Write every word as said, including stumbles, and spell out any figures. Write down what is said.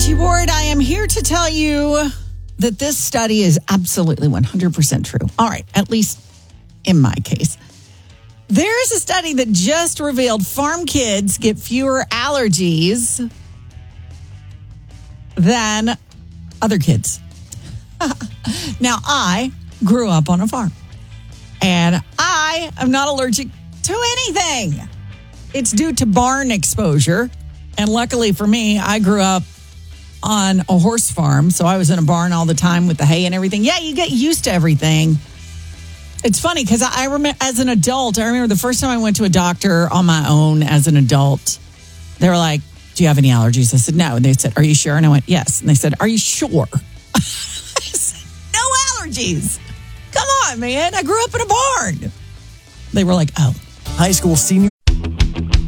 G. Ward. I am here to tell you that this study is absolutely one hundred percent true. All right, at least in my case. There is a study that just revealed farm kids get fewer allergies than other kids. Now, I grew up on a farm, and I am not allergic to anything. It's due to barn exposure. And luckily for me, I grew up on a horse farm, so I was in a barn all the time with the hay and everything. Yeah, you get used to everything. It's funny because I, I remember as an adult, I remember the first time I went to a doctor on my own as an adult, they were like, do you have any allergies? I said, no. And they said, are you sure? And I went, yes. And they said, are you sure? I said, no allergies. Come on, man. I grew up in a barn. They were like, oh. High school senior